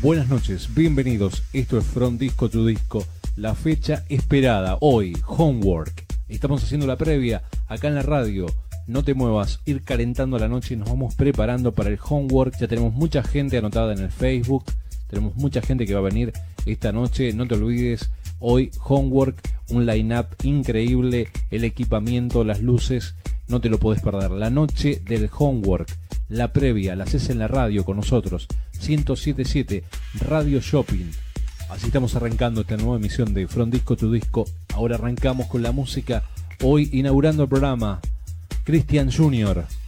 Buenas noches, bienvenidos. Esto es From Disco to Disco, la fecha esperada. Hoy, Homework. Estamos haciendo la previa acá en la radio. No te muevas, ir calentando la noche y nos vamos preparando para el Homework. Ya tenemos mucha gente anotada en el Facebook. Tenemos mucha gente que va a venir esta noche. No te olvides, hoy Homework, un line-up increíble, el equipamiento, las luces. No te lo podés perder. La noche del Homework, la previa, la haces en la radio con nosotros. 107.7 Radio Shopping. Así estamos arrancando esta nueva emisión de From Disco to Disco. Ahora arrancamos con la música. Hoy inaugurando el programa, Christian Jr.